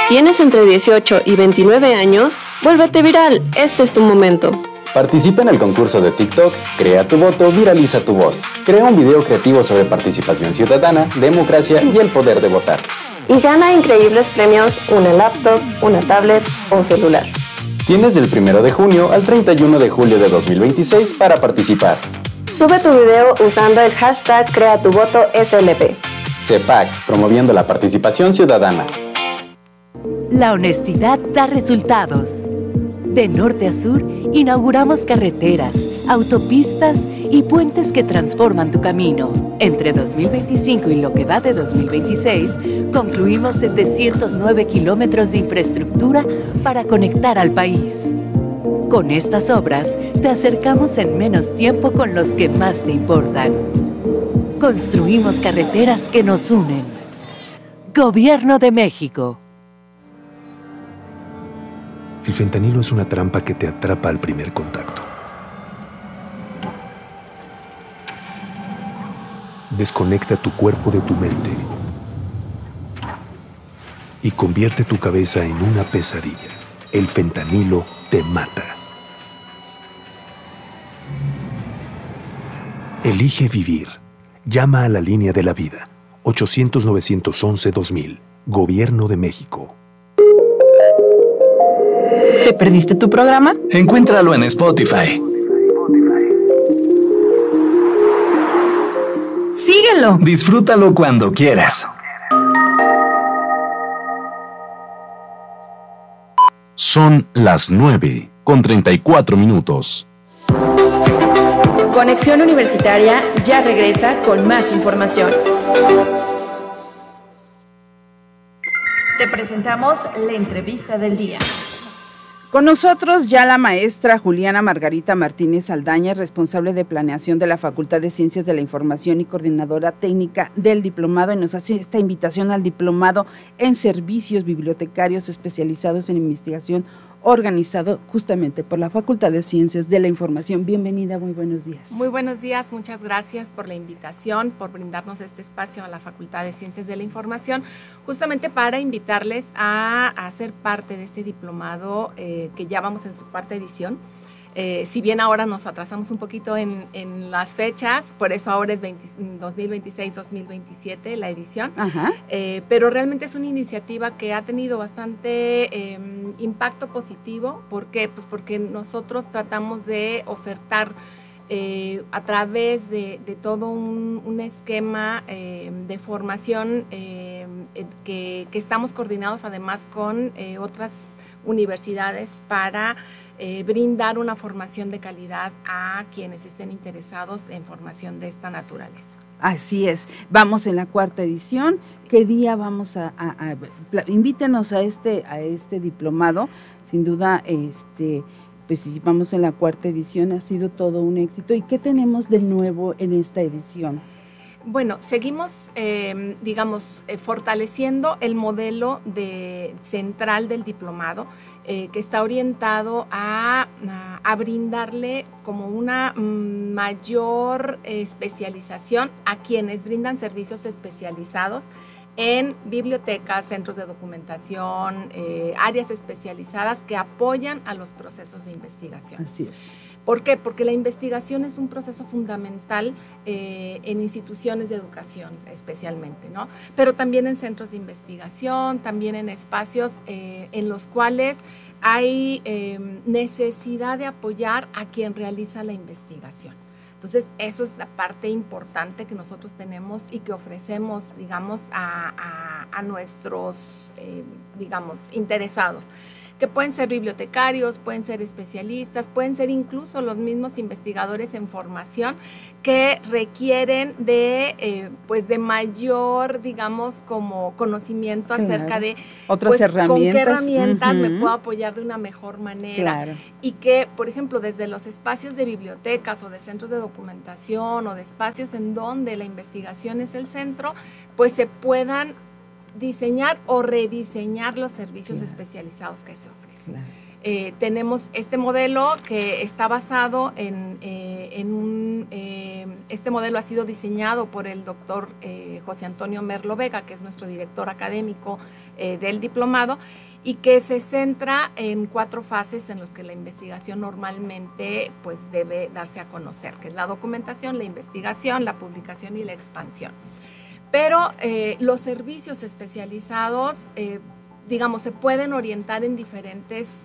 ¿Tienes entre 18 y 29 años? ¡Vuélvete viral! Este es tu momento. Participa en el concurso de TikTok Crea tu voto, viraliza tu voz. Crea un video creativo sobre participación ciudadana, democracia y el poder de votar. Y gana increíbles premios, una laptop, una tablet o celular. Tienes del 1 de junio al 31 de julio de 2026 para participar. Sube tu video usando el hashtag CreaTuVotoSLP. CEPAC, promoviendo la participación ciudadana. La honestidad da resultados. De norte a sur, inauguramos carreteras, autopistas y puentes que transforman tu camino. Entre 2025 y lo que va de 2026, concluimos 709 kilómetros de infraestructura para conectar al país. Con estas obras, te acercamos en menos tiempo con los que más te importan. Construimos carreteras que nos unen. Gobierno de México. El fentanilo es una trampa que te atrapa al primer contacto. Desconecta tu cuerpo de tu mente y convierte tu cabeza en una pesadilla. El fentanilo te mata. Elige vivir. Llama a la línea de la vida. 800-911-2000. Gobierno de México. ¿Te perdiste tu programa? Encuéntralo en Spotify. Síguelo. Disfrútalo cuando quieras. Son las 9:34. Conexión Universitaria ya regresa con más información. Te presentamos la entrevista del día. Con nosotros ya la maestra Juliana Margarita Martínez Saldaña, responsable de planeación de la Facultad de Ciencias de la Información y coordinadora técnica del diplomado, y nos hace esta invitación al diplomado en servicios bibliotecarios especializados en investigación, organizado justamente por la Facultad de Ciencias de la Información. Bienvenida, muy buenos días. Muy buenos días, muchas gracias por la invitación, por brindarnos este espacio a la Facultad de Ciencias de la Información, justamente para invitarles a ser parte de este diplomado que ya vamos en su cuarta edición. Si bien ahora nos atrasamos un poquito en las fechas, por eso ahora es 2026-2027 la edición, pero realmente es una iniciativa que ha tenido bastante impacto positivo. ¿Por qué? Pues porque nosotros tratamos de ofertar a través de todo un esquema de formación que estamos coordinados además con otras universidades para brindar una formación de calidad a quienes estén interesados en formación de esta naturaleza. Así es, vamos en la cuarta edición. ¿Qué día vamos invítenos a este diplomado? Sin duda, pues si vamos en la cuarta edición, ha sido todo un éxito. ¿Y qué tenemos de nuevo en esta edición? Bueno, seguimos, fortaleciendo el modelo central del diplomado, que está orientado a brindarle como una mayor especialización a quienes brindan servicios especializados en bibliotecas, centros de documentación, áreas especializadas que apoyan a los procesos de investigación. Así es. ¿Por qué? Porque la investigación es un proceso fundamental en instituciones de educación especialmente, ¿no? Pero también en centros de investigación, también en espacios en los cuales hay necesidad de apoyar a quien realiza la investigación. Entonces, eso es la parte importante que nosotros tenemos y que ofrecemos, digamos, a nuestros, interesados, que pueden ser bibliotecarios, pueden ser especialistas, pueden ser incluso los mismos investigadores en formación que requieren de mayor, digamos, como conocimiento acerca de otras herramientas. Con qué herramientas me puedo apoyar de una mejor manera. Claro. Y que, por ejemplo, desde los espacios de bibliotecas o de centros de documentación o de espacios en donde la investigación es el centro, pues se puedan diseñar o rediseñar los servicios especializados que se ofrecen. Tenemos este modelo que está basado este modelo ha sido diseñado por el doctor José Antonio Merlo Vega, que es nuestro director académico del diplomado, y que se centra en 4 fases en las que la investigación normalmente pues debe darse a conocer, que es la documentación, la investigación, la publicación y la expansión. Pero los servicios especializados, digamos, se pueden orientar en diferentes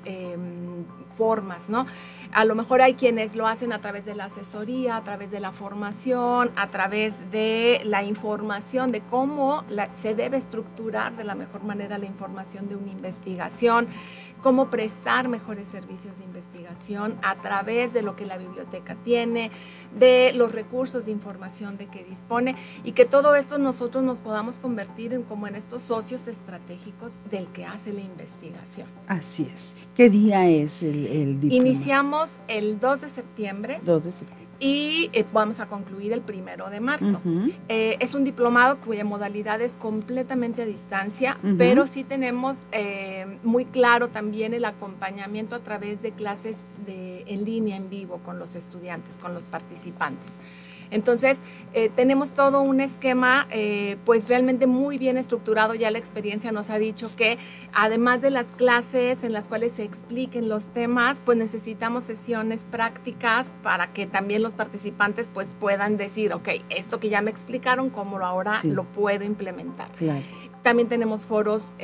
formas, ¿no? A lo mejor hay quienes lo hacen a través de la asesoría, a través de la formación, a través de la información, de cómo se debe estructurar de la mejor manera la información de una investigación, cómo prestar mejores servicios de investigación a través de lo que la biblioteca tiene, de los recursos de información de que dispone, y que todo esto nosotros nos podamos convertir en estos socios estratégicos del que hace la investigación. Así es. ¿Qué día es el diploma? Iniciamos el 2 de septiembre. 2 de septiembre. Y vamos a concluir el 1 de marzo. Es un diplomado cuya modalidad es completamente a distancia, pero sí tenemos muy claro también el acompañamiento a través de clases en línea, en vivo, con los estudiantes, con los participantes. Entonces, tenemos todo un esquema pues realmente muy bien estructurado. Ya la experiencia nos ha dicho que además de las clases en las cuales se expliquen los temas, pues necesitamos sesiones prácticas para que también los participantes pues puedan decir, ok, esto que ya me explicaron, ¿cómo ahora lo puedo implementar? Claro. También tenemos foros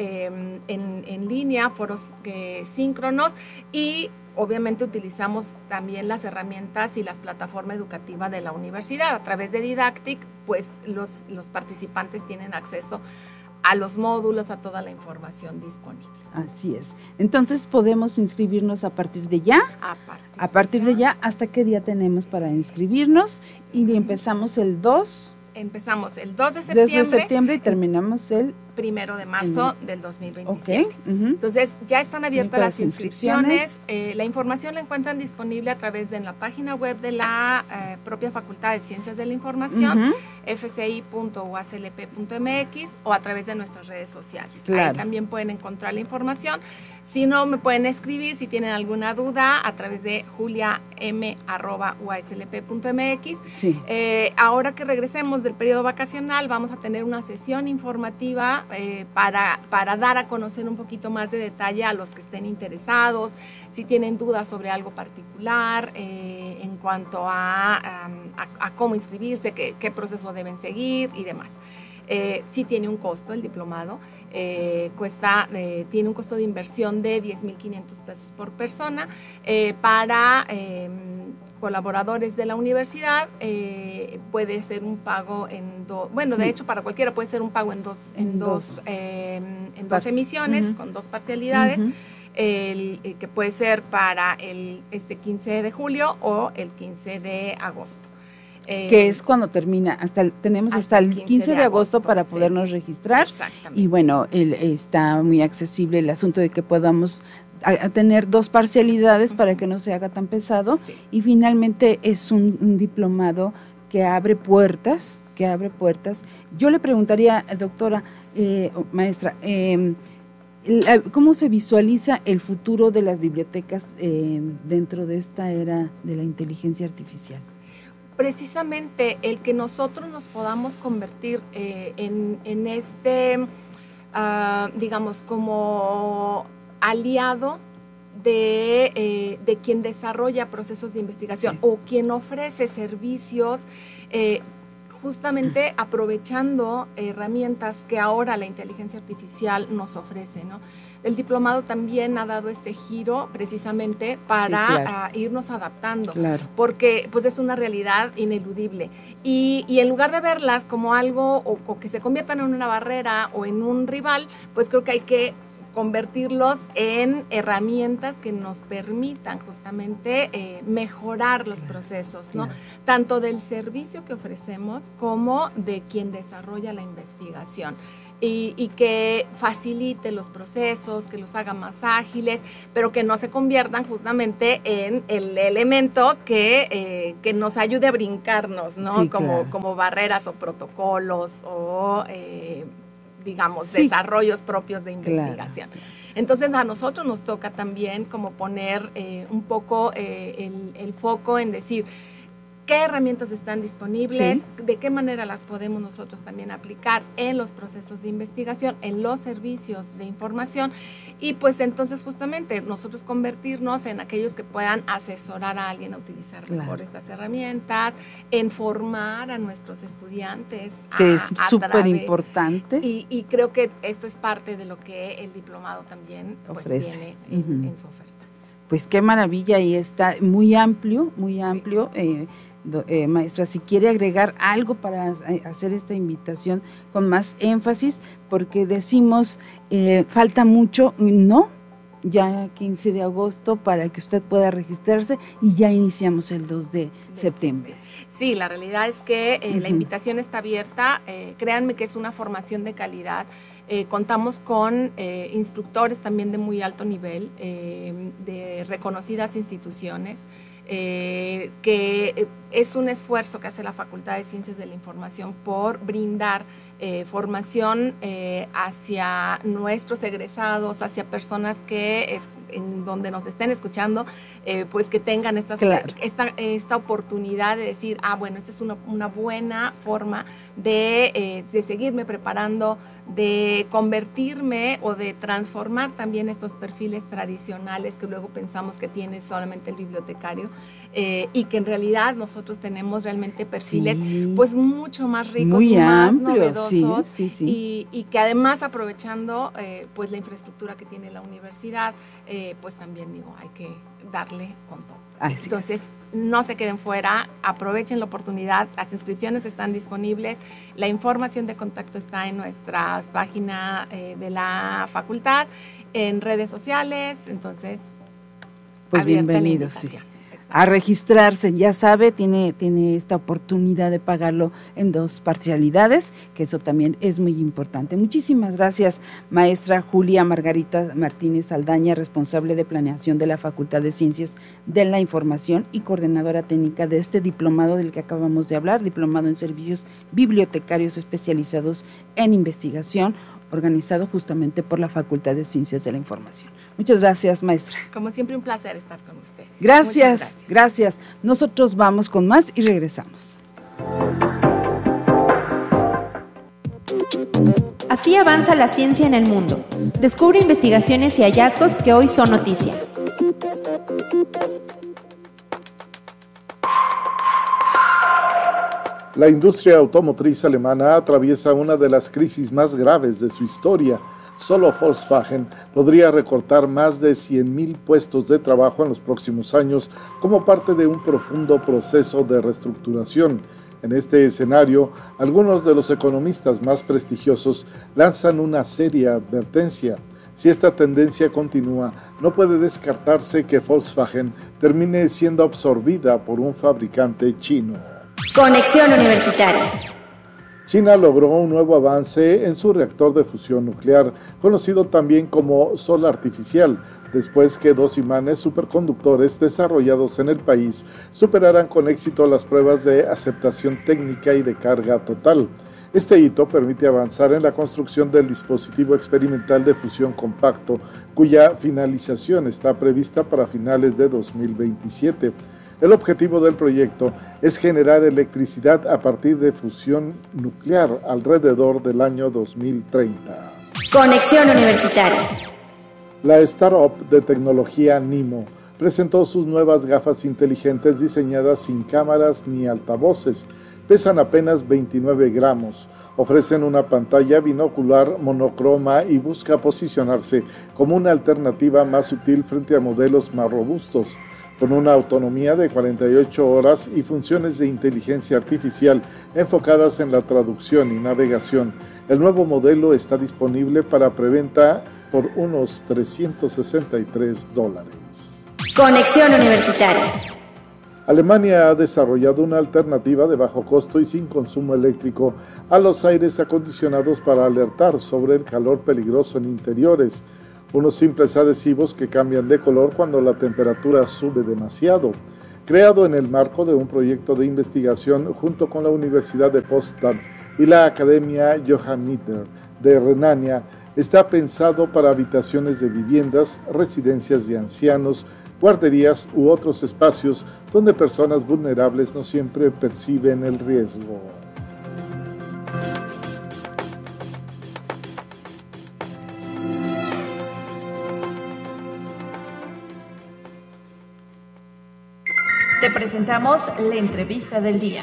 en línea, foros síncronos, y obviamente utilizamos también las herramientas y las plataformas educativas de la universidad. A través de Didactic, pues los participantes tienen acceso a los módulos, a toda la información disponible. Así es. Entonces, ¿podemos inscribirnos a partir de ya? A partir de ya. ¿Hasta qué día tenemos para inscribirnos? Y empezamos el 2. Empezamos el 2 de septiembre. 2 de septiembre y terminamos el 1 de marzo del 2027. Okay. Entonces, ya están abiertas las inscripciones. La información la encuentran disponible a través de la página web de la propia Facultad de Ciencias de la Información, fci.uaclp.mx, o a través de nuestras redes sociales. Claro. Ahí también pueden encontrar la información. Si no, me pueden escribir si tienen alguna duda a través de juliam@uaslp.mx. Sí. Ahora que regresemos del periodo vacacional, vamos a tener una sesión informativa para dar a conocer un poquito más de detalle a los que estén interesados, si tienen dudas sobre algo particular en cuanto a cómo inscribirse, qué proceso deben seguir y demás. Sí tiene un costo el diplomado, tiene un costo de inversión de 10,500 pesos por persona. Para colaboradores de la universidad puede ser un pago de hecho para cualquiera puede ser un pago en dos emisiones, con 2 parcialidades. Que puede ser para el 15 de julio o el 15 de agosto. Que es cuando termina, tenemos hasta el 15 de agosto para podernos registrar. Exactamente. Y bueno, está muy accesible el asunto de que podamos a tener 2 parcialidades para que no se haga tan pesado. Sí. Y finalmente es un diplomado que abre puertas. Yo le preguntaría, doctora, maestra, ¿cómo se visualiza el futuro de las bibliotecas dentro de esta era de la inteligencia artificial? Precisamente el que nosotros nos podamos convertir en digamos, como aliado de quien desarrolla procesos de investigación, o quien ofrece servicios, justamente aprovechando herramientas que ahora la inteligencia artificial nos ofrece, ¿no? El diplomado también ha dado este giro precisamente para irnos adaptando, porque pues es una realidad ineludible, y en lugar de verlas como algo o que se conviertan en una barrera o en un rival, pues creo que hay que convertirlos en herramientas que nos permitan justamente mejorar los procesos, ¿no? Tanto del servicio que ofrecemos como de quien desarrolla la investigación. Y que facilite los procesos, que los haga más ágiles, pero que no se conviertan justamente en el elemento que nos ayude a brincarnos, ¿no? Sí, como barreras o protocolos o digamos, Sí. desarrollos propios de investigación. Claro. Entonces a nosotros nos toca también como poner un poco el foco en decir qué herramientas están disponibles, de qué manera las podemos nosotros también aplicar en los procesos de investigación, en los servicios de información, y pues entonces justamente nosotros convertirnos en aquellos que puedan asesorar a alguien a utilizar mejor estas herramientas, en formar a nuestros estudiantes. Que es súper importante. Y creo que esto es parte de lo que el diplomado también pues, ofrece tiene en su oferta. Pues qué maravilla, y está muy amplio, maestra, si quiere agregar algo para hacer esta invitación con más énfasis, porque decimos, falta mucho, no, ya 15 de agosto para que usted pueda registrarse y ya iniciamos el 2 de septiembre. Sí, la realidad es que la invitación está abierta, créanme que es una formación de calidad. Contamos con instructores también de muy alto nivel, de reconocidas instituciones, que es un esfuerzo que hace la Facultad de Ciencias de la Información por brindar formación hacia nuestros egresados, hacia personas que en donde nos estén escuchando, pues que tengan esta oportunidad de decir, bueno, esta es una buena forma de seguirme preparando, de convertirme o de transformar también estos perfiles tradicionales que luego pensamos que tiene solamente el bibliotecario, y que en realidad nosotros tenemos realmente perfiles pues mucho más ricos, muy más amplios, novedosos, y que además aprovechando pues la infraestructura que tiene la universidad, pues también digo, hay que darle con todo. Entonces, no se queden fuera, aprovechen la oportunidad, las inscripciones están disponibles, la información de contacto está en nuestra página de la facultad, en redes sociales, entonces, pues bienvenidos, a registrarse, ya sabe, tiene esta oportunidad de pagarlo en 2 parcialidades, que eso también es muy importante. Muchísimas gracias, maestra Julia Margarita Martínez Saldaña, responsable de planeación de la Facultad de Ciencias de la Información y coordinadora técnica de este diplomado del que acabamos de hablar, diplomado en servicios bibliotecarios especializados en investigación, organizado justamente por la Facultad de Ciencias de la Información. Muchas gracias, maestra. Como siempre, un placer estar con ustedes. Gracias. Nosotros vamos con más y regresamos. Así avanza la ciencia en el mundo. Descubre investigaciones y hallazgos que hoy son noticia. La industria automotriz alemana atraviesa una de las crisis más graves de su historia. Solo Volkswagen podría recortar más de 100,000 puestos de trabajo en los próximos años como parte de un profundo proceso de reestructuración. En este escenario, algunos de los economistas más prestigiosos lanzan una seria advertencia. Si esta tendencia continúa, no puede descartarse que Volkswagen termine siendo absorbida por un fabricante chino. Conexión Universitaria. China logró un nuevo avance en su reactor de fusión nuclear, conocido también como sol artificial, después que 2 imanes superconductores desarrollados en el país superaran con éxito las pruebas de aceptación técnica y de carga total. Este hito permite avanzar en la construcción del dispositivo experimental de fusión compacto, cuya finalización está prevista para finales de 2027. El objetivo del proyecto es generar electricidad a partir de fusión nuclear alrededor del año 2030. Conexión Universitaria. La startup de tecnología Nimo presentó sus nuevas gafas inteligentes diseñadas sin cámaras ni altavoces. Pesan apenas 29 gramos, ofrecen una pantalla binocular monocroma y busca posicionarse como una alternativa más útil frente a modelos más robustos. Con una autonomía de 48 horas y funciones de inteligencia artificial enfocadas en la traducción y navegación, el nuevo modelo está disponible para preventa por unos $363. Conexión Universitaria. Alemania ha desarrollado una alternativa de bajo costo y sin consumo eléctrico a los aires acondicionados para alertar sobre el calor peligroso en interiores. Unos simples adhesivos que cambian de color cuando la temperatura sube demasiado. Creado en el marco de un proyecto de investigación junto con la Universidad de Potsdam y la Academia Johanniter de Renania está pensado para habitaciones de viviendas, residencias de ancianos, guarderías u otros espacios donde personas vulnerables no siempre perciben el riesgo. Te presentamos la entrevista del día.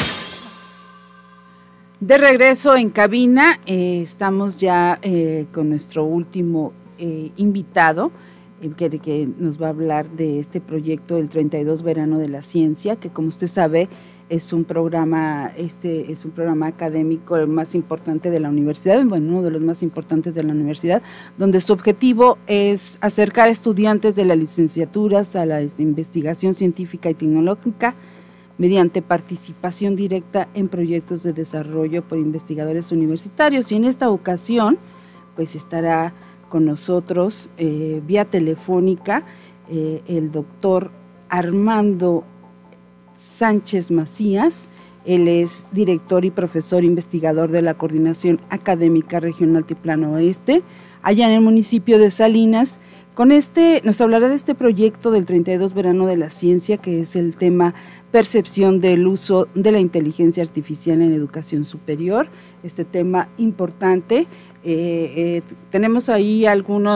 De regreso en cabina, estamos ya con nuestro último invitado, que nos va a hablar de este proyecto del 32 Verano de la Ciencia, que como usted sabe es un programa académico el más importante de la universidad, bueno, uno de los más importantes de la universidad, donde su objetivo es acercar a estudiantes de las licenciaturas a la investigación científica y tecnológica mediante participación directa en proyectos de desarrollo por investigadores universitarios. Y en esta ocasión, pues estará con nosotros vía telefónica el doctor Armando Sánchez Macías. Él es director y profesor investigador de la Coordinación Académica Regional Altiplano Oeste, allá en el municipio de Salinas. Nos hablará de este proyecto del 32 Verano de la Ciencia, que es el tema percepción del uso de la inteligencia artificial en educación superior, este tema importante. Tenemos ahí algún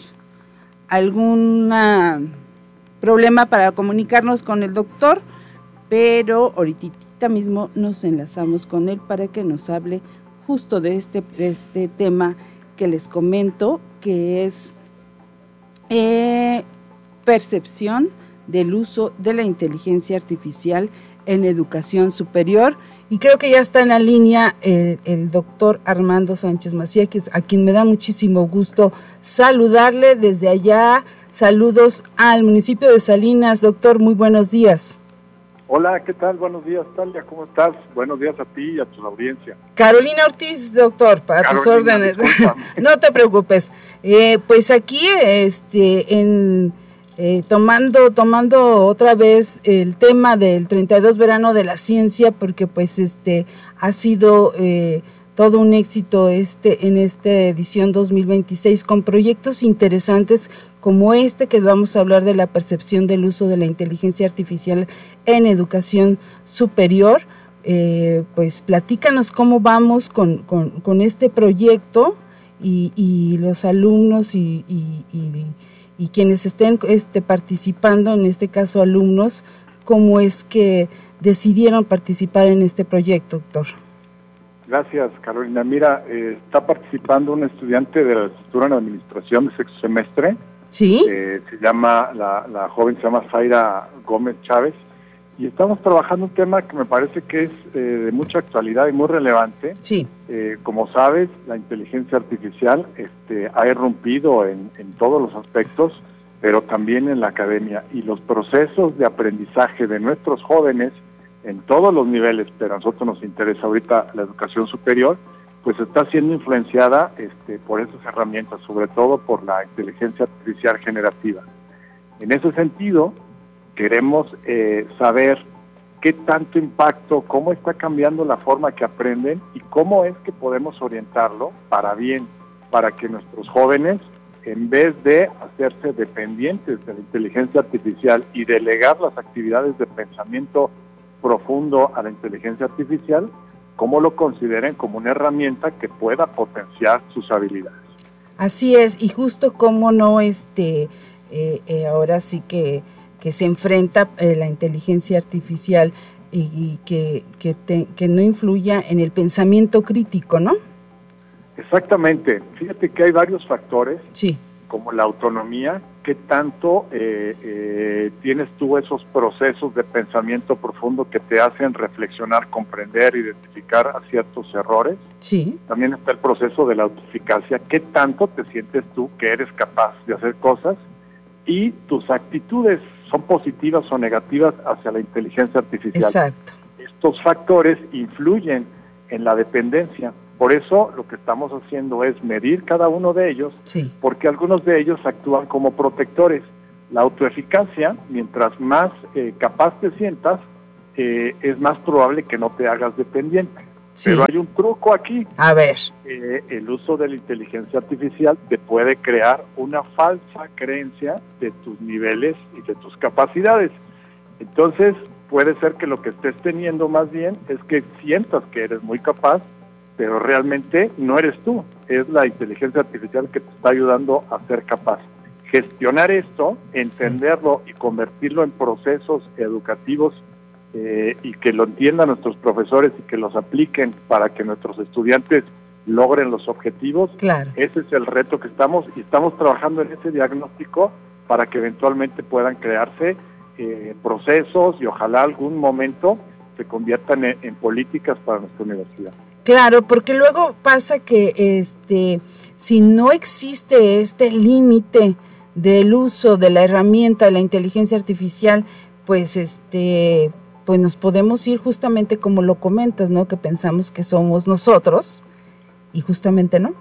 problema para comunicarnos con el doctor, pero ahorita mismo nos enlazamos con él para que nos hable justo de este tema que les comento, que es percepción del uso de la inteligencia artificial en educación superior. Y creo que ya está en la línea el doctor Armando Sánchez Macías, a quien me da muchísimo gusto saludarle desde allá. Saludos al municipio de Salinas. Doctor, muy buenos días. Hola, ¿qué tal? Buenos días, Talia, ¿cómo estás? Buenos días a ti y a tu audiencia. Carolina Ortiz, doctor, para tus órdenes. No te preocupes. Pues aquí, tomando otra vez el tema del 32 Verano de la Ciencia, porque pues ha sido todo un éxito en esta edición 2026, con proyectos interesantes como que vamos a hablar de la percepción del uso de la inteligencia artificial en educación superior. Pues platícanos cómo vamos con este proyecto y los alumnos y quienes estén participando, en este caso alumnos, cómo es que decidieron participar en este proyecto, doctor. Gracias, Carolina. Mira, está participando un estudiante de la licenciatura en Administración de sexto semestre. Sí. La joven se llama Zaira Gómez Chávez, y estamos trabajando un tema que me parece que es de mucha actualidad y muy relevante. Sí. Como sabes, la inteligencia artificial ha irrumpido en todos los aspectos, pero también en la academia, y los procesos de aprendizaje de nuestros jóvenes en todos los niveles, pero a nosotros nos interesa ahorita la educación superior, pues está siendo influenciada por esas herramientas, sobre todo por la inteligencia artificial generativa. En ese sentido, queremos saber qué tanto impacto, cómo está cambiando la forma que aprenden y cómo es que podemos orientarlo para bien, para que nuestros jóvenes, en vez de hacerse dependientes de la inteligencia artificial y delegar las actividades de pensamiento profundo a la inteligencia artificial, cómo lo consideren como una herramienta que pueda potenciar sus habilidades. Así es, y justo cómo no ahora sí que se enfrenta la inteligencia artificial y que no influya en el pensamiento crítico, ¿no? Exactamente. Fíjate que hay varios factores, sí, como la autonomía, qué tanto tienes tú esos procesos de pensamiento profundo que te hacen reflexionar, comprender, identificar ciertos errores. Sí. También está el proceso de la autoeficacia, qué tanto te sientes tú que eres capaz de hacer cosas, y tus actitudes son positivas o negativas hacia la inteligencia artificial. Exacto. Estos factores influyen en la dependencia. Por eso lo que estamos haciendo es medir cada uno de ellos, sí, porque algunos de ellos actúan como protectores. La autoeficacia, mientras más capaz te sientas, es más probable que no te hagas dependiente. Sí. Pero hay un truco aquí. A ver. El uso de la inteligencia artificial te puede crear una falsa creencia de tus niveles y de tus capacidades. Entonces, puede ser que lo que estés teniendo más bien es que sientas que eres muy capaz, pero realmente no eres tú. Es la inteligencia artificial que te está ayudando a ser capaz. Gestionar esto, entenderlo y convertirlo en procesos educativos y que lo entiendan nuestros profesores y que los apliquen para que nuestros estudiantes logren los objetivos. Claro. Ese es el reto que estamos trabajando en ese diagnóstico para que eventualmente puedan crearse procesos y ojalá algún momento se conviertan en políticas para nuestra universidad. Claro, porque luego pasa que si no existe este límite del uso de la herramienta de la inteligencia artificial, pues pues nos podemos ir justamente como lo comentas, ¿no? Que pensamos que somos nosotros y justamente no,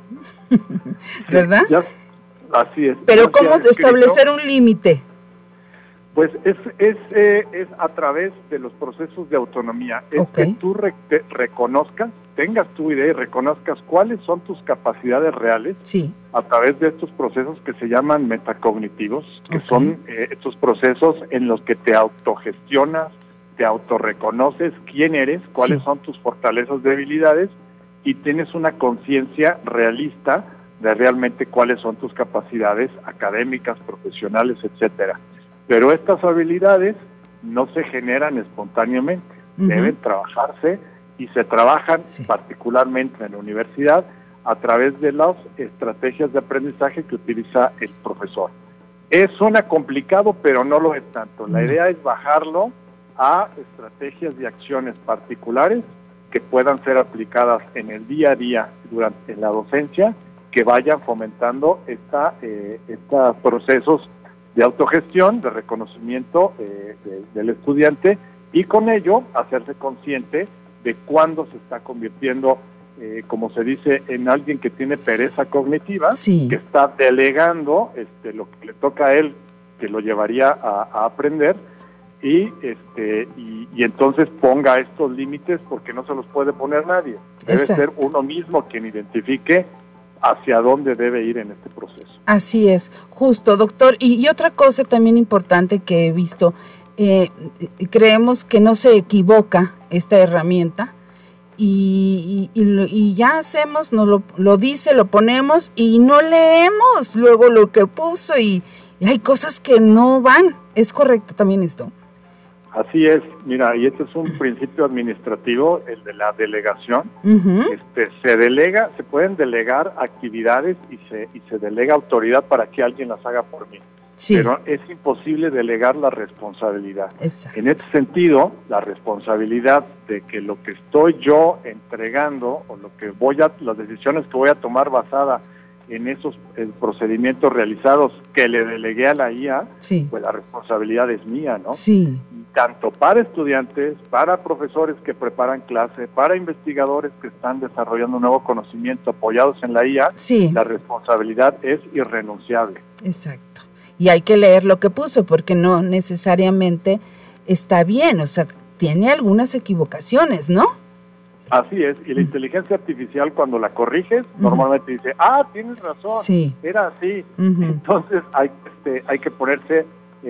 ¿verdad? Ya, así es. Pero ¿cómo establecer un límite? Pues es a través de los procesos de autonomía. Es que tú reconozcas, tengas tu idea y reconozcas cuáles son tus capacidades reales a través de estos procesos que se llaman metacognitivos, que son estos procesos en los que te autogestionas, te autorreconoces quién eres, cuáles son tus fortalezas, debilidades y tienes una conciencia realista de realmente cuáles son tus capacidades académicas, profesionales, etcétera. Pero estas habilidades no se generan espontáneamente, deben trabajarse y se trabajan particularmente en la universidad a través de las estrategias de aprendizaje que utiliza el profesor. Suena complicado, pero no lo es tanto. La idea es bajarlo a estrategias y acciones particulares que puedan ser aplicadas en el día a día durante la docencia, que vayan fomentando estos procesos de autogestión, de reconocimiento del estudiante y con ello hacerse consciente de cuándo se está convirtiendo, como se dice, en alguien que tiene pereza cognitiva, que está delegando lo que le toca a él, que lo llevaría a aprender, y entonces ponga estos límites porque no se los puede poner nadie. Debe ser uno mismo quien identifique hacia dónde debe ir en este proceso. Así es, justo, doctor. Y otra cosa también importante que he visto, creemos que no se equivoca esta herramienta y ya hacemos, nos lo dice, lo ponemos y no leemos luego lo que puso y hay cosas que no van. ¿Es correcto también esto? Así es, mira, y este es un principio administrativo, el de la delegación. Se delega, se pueden delegar actividades y se delega autoridad para que alguien las haga por mí. Pero es imposible delegar la responsabilidad. En este sentido, la responsabilidad de que lo que estoy yo entregando o las decisiones que voy a tomar basada en esos procedimientos realizados que le delegué a la IA, pues la responsabilidad es mía, ¿no? Sí. Tanto para estudiantes, para profesores que preparan clase, para investigadores que están desarrollando un nuevo conocimiento apoyados en la IA, la responsabilidad es irrenunciable. Exacto. Y hay que leer lo que puso porque no necesariamente está bien, o sea, tiene algunas equivocaciones, ¿no? Así es, y la inteligencia artificial cuando la corriges, normalmente dice, tienes razón, era así. Entonces hay que ponerse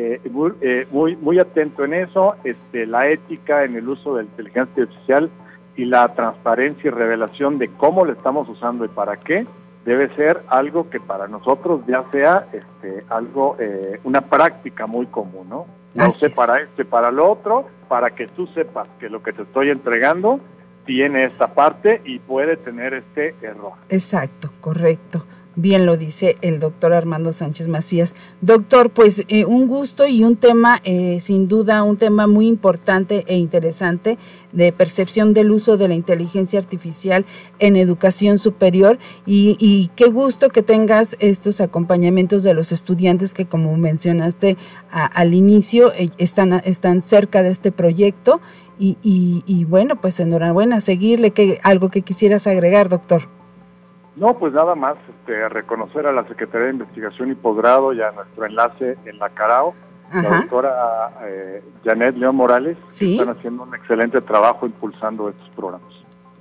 muy atento en eso, la ética en el uso de la inteligencia artificial y la transparencia y revelación de cómo lo estamos usando y para qué, debe ser algo que para nosotros ya sea algo, una práctica muy común, ¿no? No sé para esto y para lo otro, para que tú sepas que lo que te estoy entregando tiene esta parte y puede tener este error. Exacto, correcto. Bien lo dice el doctor Armando Sánchez Macías. Doctor, pues un gusto y un tema, sin duda, un tema muy importante e interesante de percepción del uso de la inteligencia artificial en educación superior y qué gusto que tengas estos acompañamientos de los estudiantes que, como mencionaste al inicio, están cerca de este proyecto y bueno, pues enhorabuena, seguirle. ¿Algo que quisieras agregar, doctor? No, pues nada más, reconocer a la Secretaría de Investigación y Posgrado y a nuestro enlace en la CARAO, la doctora Janet León Morales, que están haciendo un excelente trabajo impulsando estos programas.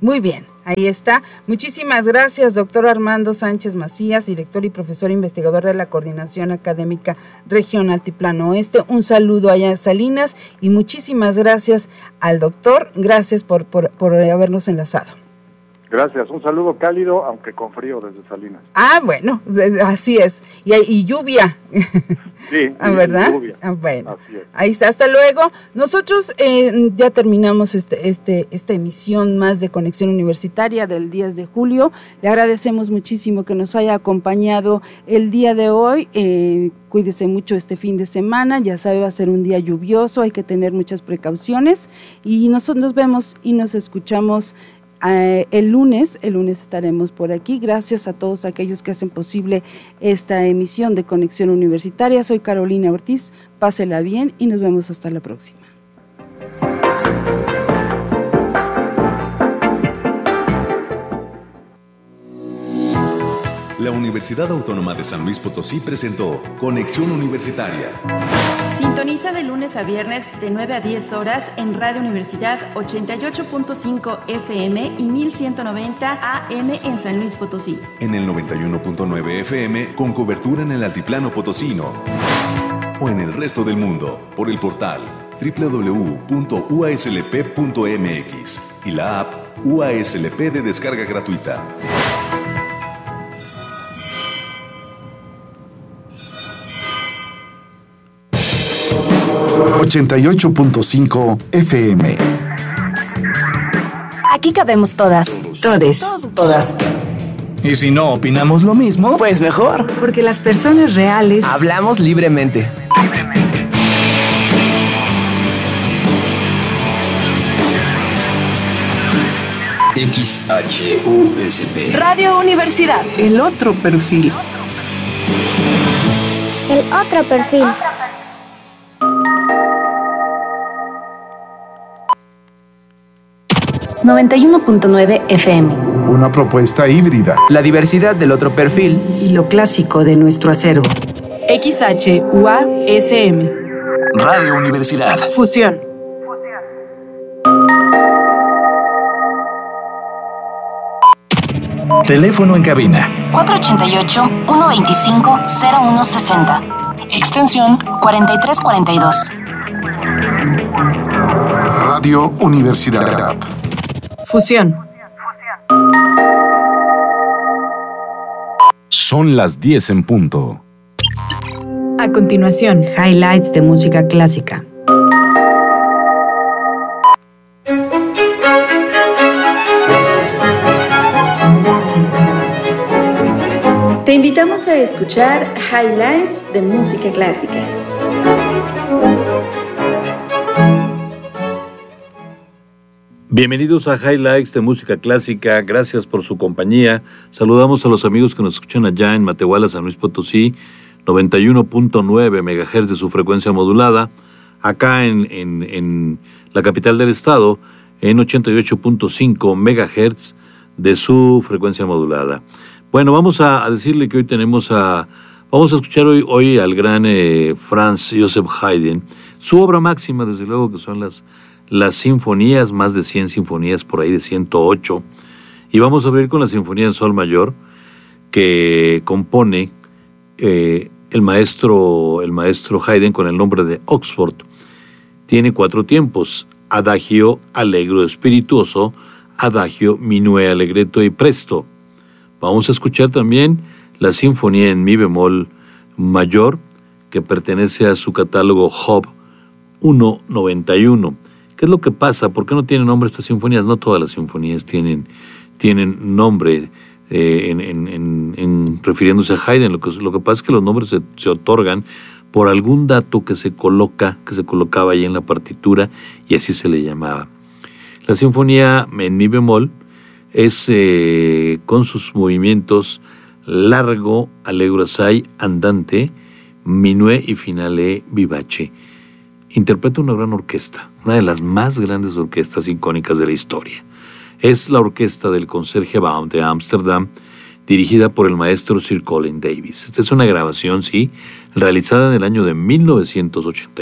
Muy bien, ahí está. Muchísimas gracias, doctor Armando Sánchez Macías, director y profesor investigador de la Coordinación Académica Región Altiplano Oeste. Un saludo allá en Salinas y muchísimas gracias al doctor. Gracias por habernos enlazado. Gracias, un saludo cálido, aunque con frío desde Salinas. Bueno, así es. Y lluvia. Sí, ¿verdad? Lluvia. Bueno, así es. Ahí está, hasta luego. Nosotros ya terminamos esta emisión más de Conexión Universitaria del 10 de julio. Le agradecemos muchísimo que nos haya acompañado el día de hoy. Cuídese mucho este fin de semana, ya sabe, va a ser un día lluvioso, hay que tener muchas precauciones y nosotros nos vemos y nos escuchamos el lunes estaremos por aquí. Gracias a todos aquellos que hacen posible esta emisión de Conexión Universitaria. Soy Carolina Ortiz, pásela bien y nos vemos hasta la próxima. La Universidad Autónoma de San Luis Potosí presentó Conexión Universitaria. Sintoniza de lunes a viernes de 9 a 10 horas en Radio Universidad 88.5 FM y 1190 AM en San Luis Potosí. En el 91.9 FM con cobertura en el Altiplano Potosino. O en el resto del mundo por el portal www.uaslp.mx y la app UASLP de descarga gratuita. 88.5 FM. Aquí cabemos todas, todes, todas. Y si no opinamos lo mismo, pues mejor. Porque las personas reales hablamos libremente. XHUSP. Radio Universidad. El otro perfil. El otro perfil. ...91.9 FM. Una propuesta híbrida. La diversidad del otro perfil y lo clásico de nuestro acervo. XHUASM. Radio Universidad. Fusión. Teléfono en cabina. 488-125-0160. Extensión 4342. Radio Universidad. Fusión. Son las 10 en punto. A continuación, highlights de música clásica. Te invitamos a escuchar highlights de música clásica. Bienvenidos a Highlights de Música Clásica, gracias por su compañía. Saludamos a los amigos que nos escuchan allá en Matehuala, San Luis Potosí, 91.9 MHz de su frecuencia modulada, acá en la capital del estado, en 88.5 MHz de su frecuencia modulada. Bueno, vamos a decirle que hoy vamos a escuchar hoy al gran Franz Joseph Haydn, su obra máxima, desde luego, que son las sinfonías, más de 100 sinfonías, por ahí de 108, y vamos a abrir con la Sinfonía en Sol Mayor, que compone el maestro Haydn con el nombre de Oxford. Tiene 4 tiempos: adagio, allegro, espirituoso, adagio, minué, allegretto y presto. Vamos a escuchar también la Sinfonía en mi bemol mayor, que pertenece a su catálogo Job 191. ¿Qué es lo que pasa? ¿Por qué no tienen nombre estas sinfonías? No todas las sinfonías tienen nombre refiriéndose a Haydn. Lo que pasa es que los nombres se otorgan por algún dato que se colocaba ahí en la partitura, y así se le llamaba. La Sinfonía en mi bemol es con sus movimientos largo, allegro assai, andante, minué y finale vivace. Interpreta una gran orquesta, una de las más grandes orquestas sinfónicas de la historia. Es la orquesta del Concertgebouw de Ámsterdam, dirigida por el maestro Sir Colin Davis. Esta es una grabación, sí, realizada en el año de 1982.